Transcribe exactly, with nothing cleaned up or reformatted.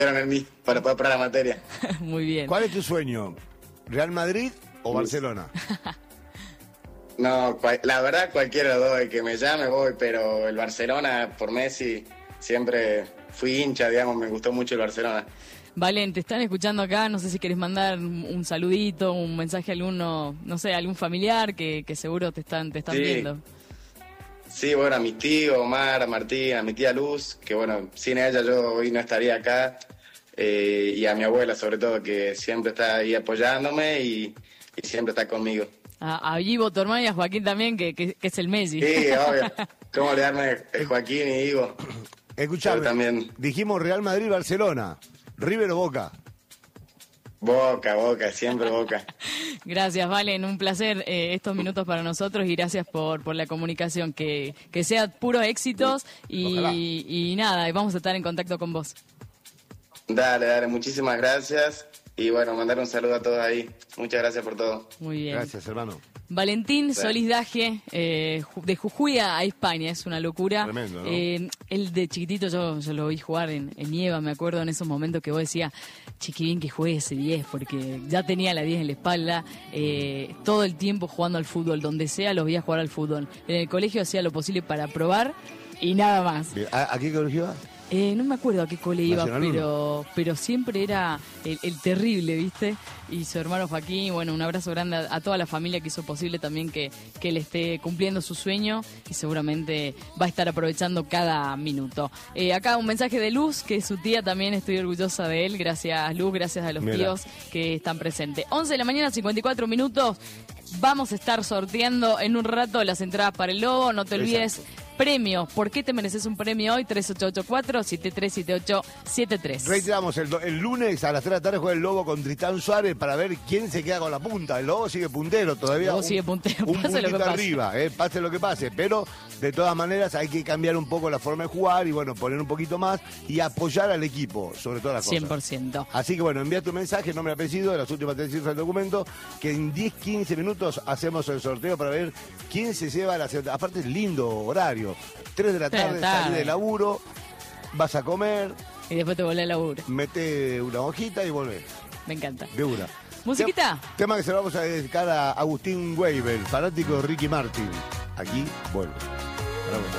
en mí para poder probar la materia. Muy bien. ¿Cuál es tu sueño? ¿Real Madrid o Barcelona? No, cual, la verdad cualquiera de los dos, el que me llame voy, pero el Barcelona por Messi siempre fui hincha, digamos, me gustó mucho el Barcelona. Valen, te están escuchando acá, no sé si querés mandar un saludito, un mensaje a alguno, no sé, a algún familiar que, que seguro te están, te están Sí. viendo. Sí, bueno, a mi tío Omar, a Martín, a mi tía Luz, que bueno, sin ella yo hoy no estaría acá, eh, y a mi abuela sobre todo, que siempre está ahí apoyándome y, y siempre está conmigo. A, a Ivo, tu hermano, y a Joaquín también, que, que, que es el Messi. Sí, obvio. ¿Cómo olvidarme de Joaquín y Ivo? Escuchame, Yo también. dijimos Real Madrid-Barcelona. ¿River o Boca? Boca, Boca, siempre Boca. Gracias, Valen, un placer eh, estos minutos para nosotros y gracias por, por la comunicación. Que, que sea puros éxitos y, y nada, y vamos a estar en contacto con vos. Dale, dale, muchísimas gracias. Y bueno, mandar un saludo a todos ahí. Muchas gracias por todo. Muy bien. Gracias, hermano. Valentín Solís Daje, eh, de Jujuy a España, es una locura. Tremendo, ¿no? Eh, él de chiquitito, yo, yo lo vi jugar en, en Nieva, me acuerdo en esos momentos que vos decías, chiquilín que juegue ese diez, porque ya tenía la diez en la espalda, eh, todo el tiempo jugando al fútbol, donde sea lo veía jugar al fútbol. En el colegio hacía lo posible para probar y nada más. Bien. ¿A, a qué colegio vas? Eh, no me acuerdo a qué cole iba, Nacional pero pero siempre era el, el terrible, ¿viste? Y su hermano Joaquín, bueno, un abrazo grande a, a toda la familia que hizo posible también que, que él esté cumpliendo su sueño y seguramente va a estar aprovechando cada minuto. Eh, acá un mensaje de Luz, que es su tía también, estoy orgullosa de él. Gracias, Luz, gracias a los Mira. tíos que están presentes. once de la mañana, cincuenta y cuatro minutos. Vamos a estar sorteando en un rato las entradas para el Lobo. No te olvides. Exacto. Premios. ¿Por qué te mereces un premio hoy? tres ocho ocho cuatro, siete tres siete ocho siete tres. Reiteramos, el, do- el lunes a las tres de la tarde juega el Lobo con Tristán Suárez para ver quién se queda con la punta. El Lobo sigue puntero todavía. El Lobo un, sigue puntero, un pase lo que puntito pase. arriba, eh, pase lo que pase. Pero de todas maneras hay que cambiar un poco la forma de jugar y bueno, poner un poquito más y apoyar al equipo, sobre todas las cosas. cien por ciento. Así que bueno, envía tu mensaje, nombre y apellido, de las últimas tres cifras del documento, que en diez quince minutos hacemos el sorteo para ver quién se lleva la segunda. Aparte es lindo horario. tres de la Tres de tarde, la tarde. salís de laburo, vas a comer, Y después te volé al laburo. mete una hojita y volvés. Me encanta. De una. ¿Musiquita? Tem- Tema que se lo vamos a dedicar a Agustín Weibel, fanático de Ricky Martin. Aquí vuelve. Ahora vuelve.